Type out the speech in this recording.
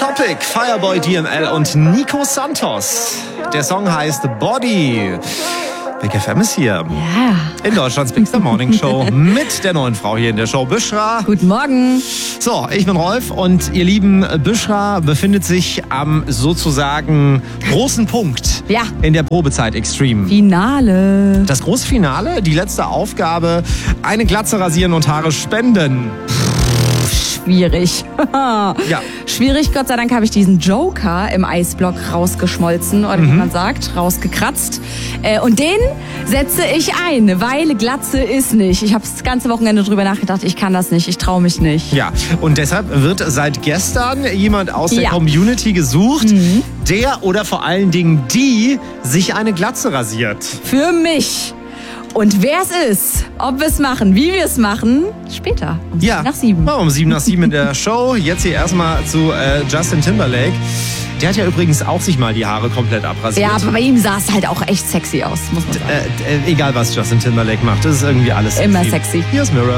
Topic, Fireboy DML und Nico Santos. Der Song heißt Body. Big FM ist hier. Ja. In Deutschlands Bigster Morning Show mit der neuen Frau hier in der Show, Büschra. Guten Morgen. So, ich bin Rolf und ihr lieben, Büschra befindet sich am sozusagen großen Punkt in der Probezeit Extreme. Finale. Das große Finale, die letzte Aufgabe, eine Glatze rasieren und Haare spenden. Schwierig. Ja. Schwierig, Gott sei Dank habe ich diesen Joker im Eisblock rausgeschmolzen, oder wie man sagt, rausgekratzt. Und den setze ich ein, weil Glatze ist nicht. Ich habe das ganze Wochenende drüber nachgedacht, ich kann das nicht, ich traue mich nicht. Ja, und deshalb wird seit gestern jemand aus der Community gesucht, der oder vor allen Dingen die sich eine Glatze rasiert. Für mich. Und wer es ist, ob wir es machen, wie wir es machen, später. Um 7 nach 7. Um 7 nach 7 in der Show. Jetzt hier erstmal zu Justin Timberlake. Der hat ja übrigens auch sich mal die Haare komplett abrasiert. Ja, aber bei ihm sah es halt auch echt sexy aus, muss man sagen. Egal was Justin Timberlake macht, das ist irgendwie alles sexy. Immer sexy. Hier ist Mirror.